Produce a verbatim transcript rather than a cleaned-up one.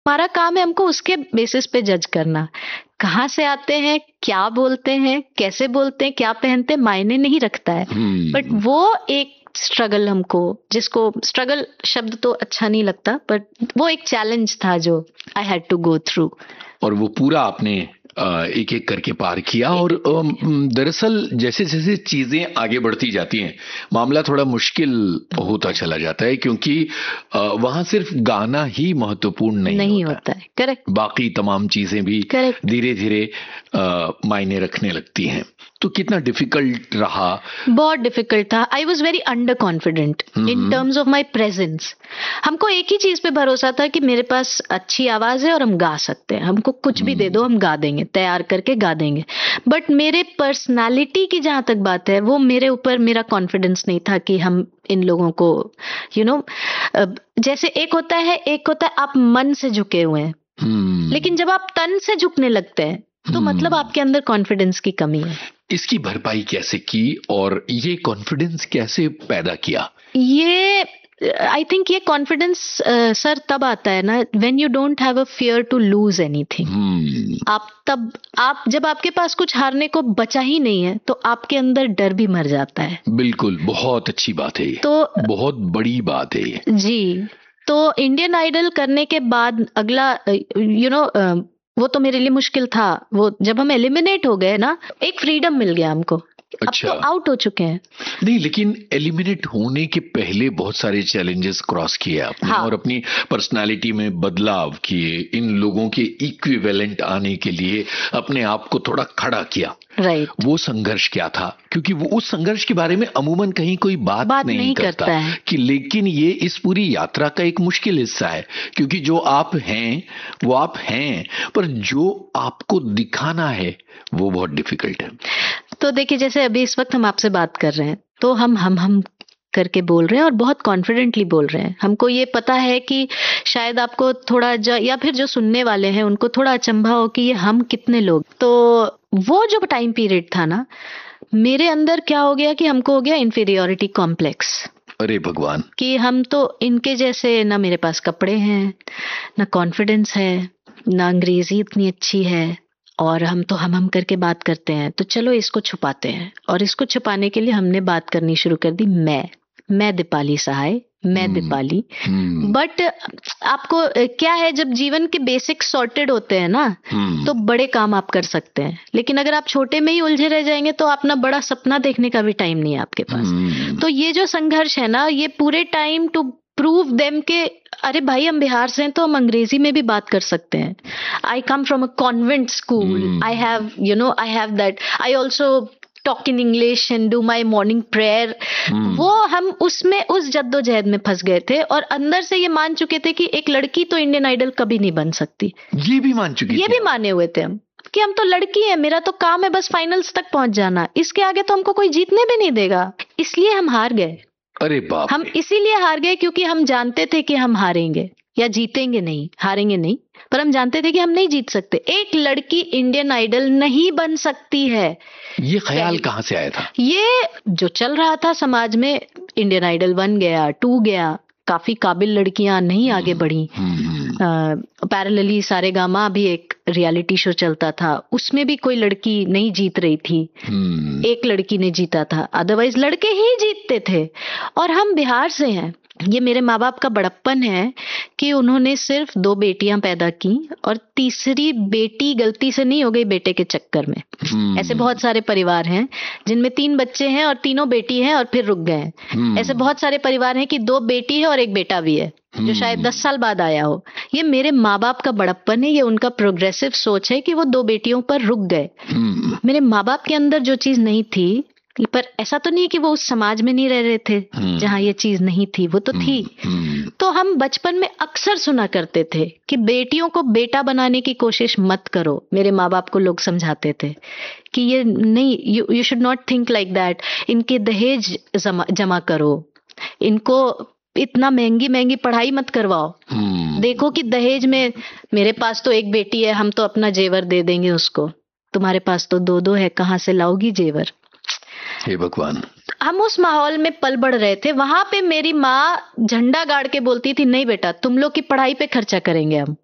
हमारा काम है हमको उसके बेसिस पे जज करना। कहाँ से आते हैं, क्या बोलते हैं, कैसे बोलते हैं, क्या पहनते हैं, मायने नहीं रखता है। बट हम्म वो एक स्ट्रगल, हमको जिसको स्ट्रगल शब्द तो अच्छा नहीं लगता, बट वो एक चैलेंज था जो I had to go through. और वो पूरा आपने एक एक करके पार किया। और अम, दरअसल जैसे जैसे चीजें आगे बढ़ती जाती हैं मामला थोड़ा मुश्किल होता चला जाता है, क्योंकि अ, वहां सिर्फ गाना ही महत्वपूर्ण नहीं, नहीं होता, होता है। करेक्ट। बाकी तमाम चीजें भी करेक्ट। धीरे धीरे मायने रखने लगती हैं। तो कितना डिफिकल्ट रहा? बहुत डिफिकल्ट था। I was very under confident in terms of my presence. हमको एक ही चीज पे भरोसा था कि मेरे पास अच्छी आवाज है और हम गा सकते हैं, हमको कुछ भी दे दो हम गा देंगे, तैयार करके गा देंगे। बट मेरे पर्सनालिटी की जहां तक बात है, वो मेरे ऊपर मेरा कॉन्फिडेंस नहीं था कि हम इन लोगों को यू you नो know, जैसे एक होता है एक होता है आप मन से झुके हुए हैं, हम्म लेकिन जब आप तन से झुकने लगते हैं तो मतलब आपके अंदर कॉन्फिडेंस की कमी है। इसकी भरपाई कैसे की और ये कॉन्फिडेंस कैसे पैदा किया? ये आई थिंक ये कॉन्फिडेंस सर तब आता है ना when you don't have a fear to lose anything. आप तब आप जब आपके पास कुछ हारने को बचा ही नहीं है तो आपके अंदर डर भी मर जाता है। बिल्कुल, बहुत अच्छी बात है ये, तो बहुत बड़ी बात है ये। जी। तो इंडियन आइडल करने के बाद अगला यू नो वो तो मेरे लिए मुश्किल था। वो जब हम एलिमिनेट हो गए ना, एक फ्रीडम मिल गया हमको। अच्छा। अब तो आउट हो चुके हैं। नहीं, लेकिन एलिमिनेट होने के पहले बहुत सारे चैलेंजेस क्रॉस किए आपने। हाँ। और अपनी पर्सनालिटी में बदलाव किए, इन लोगों के इक्विवेलेंट आने के लिए अपने आप को थोड़ा खड़ा किया। राइट। वो संघर्ष क्या था? क्योंकि वो उस संघर्ष के बारे में अमूमन कहीं कोई बात, बात नहीं, नहीं करता, करता है कि लेकिन ये इस पूरी यात्रा का एक मुश्किल हिस्सा है, क्योंकि जो आप हैं वो आप हैं, पर जो आपको दिखाना है वो बहुत डिफिकल्ट है। तो देखिए, जैसे अभी इस वक्त हम आपसे बात कर रहे हैं तो हम हम हम करके बोल रहे हैं और बहुत कॉन्फिडेंटली बोल रहे हैं। हमको ये पता है कि शायद आपको थोड़ा या फिर जो सुनने वाले हैं उनको थोड़ा अचंभा हो कि ये हम कितने लोग। तो वो जो टाइम पीरियड था ना, मेरे अंदर क्या हो गया कि हमको हो गया इंफीरियोरिटी कॉम्प्लेक्स। अरे भगवान, कि हम तो इनके जैसे, ना मेरे पास कपड़े हैं, ना कॉन्फिडेंस है, ना अंग्रेजी इतनी अच्छी है, और हम तो हम हम करके बात करते हैं, तो चलो इसको छुपाते हैं। और इसको छुपाने के लिए हमने बात करनी शुरू कर दी, मैं मैं दीपाली सहाय, मैं दीपाली। बट आपको क्या है, जब जीवन के बेसिक सॉर्टेड होते हैं ना तो बड़े काम आप कर सकते हैं, लेकिन अगर आप छोटे में ही उलझे रह जाएंगे तो अपना बड़ा सपना देखने का भी टाइम नहीं है आपके पास। तो ये जो संघर्ष है ना, ये पूरे टाइम टू प्रूव देम के अरे भाई हम बिहार से हैं तो हम अंग्रेजी में भी बात कर सकते हैं। आई come from a convent school, I have you know I have that, I also talk in English and do my morning prayer. वो हम उसमें उस जद्दोजहद में फंस गए थे और अंदर से ये मान चुके थे कि एक लड़की तो इंडियन आइडल कभी नहीं बन सकती। ये भी मान चुके ये भी माने हुए थे हम कि हम तो लड़की है, मेरा तो काम है बस फाइनल्स तक पहुंच जाना, इसके आगे तो हमको कोई जीतने भी नहीं देगा। इसलिए हम हार गए। अरे बाप, हम इसीलिए हार गए क्योंकि हम जानते थे कि हम हारेंगे या जीतेंगे नहीं, हारेंगे नहीं, पर हम जानते थे कि हम नहीं जीत सकते। एक लड़की इंडियन आइडल नहीं बन सकती है। ये ख्याल कहां से आया था? ये जो चल रहा था समाज में, इंडियन आइडल वन गया, टू गया, काफी काबिल लड़कियां नहीं आगे बढ़ी। पैरेलली सारेगामा भी एक रियलिटी शो चलता था, उसमें भी कोई लड़की नहीं जीत रही थी, एक लड़की ने जीता था, अदरवाइज लड़के ही जीतते थे। और हम बिहार से हैं, ये मेरे माँ बाप का बड़प्पन है कि उन्होंने सिर्फ दो बेटियां पैदा की और तीसरी बेटी गलती से नहीं हो गई बेटे के चक्कर में। ऐसे बहुत सारे परिवार हैं जिनमें तीन बच्चे हैं और तीनों बेटी हैं और फिर रुक गए। ऐसे बहुत सारे परिवार हैं कि दो बेटी है और एक बेटा भी है जो शायद दस साल बाद आया हो। ये मेरे माँ बाप का बड़प्पन है, ये उनका प्रोग्रेसिव सोच है कि वो दो बेटियों पर रुक गए। मेरे माँ बाप के अंदर जो चीज नहीं थी, पर ऐसा तो नहीं कि वो उस समाज में नहीं रह रहे थे जहां ये चीज नहीं थी, वो तो थी। तो हम बचपन में अक्सर सुना करते थे कि बेटियों को बेटा बनाने की कोशिश मत करो। मेरे माँ बाप को लोग समझाते थे कि ये नहीं, you you should not think like that, इनके दहेज जमा, जमा करो, इनको इतना महंगी महंगी पढ़ाई मत करवाओ। देखो कि दहेज में, मेरे पास तो एक बेटी है, हम तो अपना जेवर दे देंगे उसको, तुम्हारे पास तो दो दो है, कहाँ से लाओगी जेवर। हे भगवान। हम उस माहौल में पल बढ़ रहे थे। वहां पे मेरी माँ झंडा गाड़ के बोलती थी, नहीं बेटा तुम लोग की पढ़ाई पे खर्चा करेंगे हम,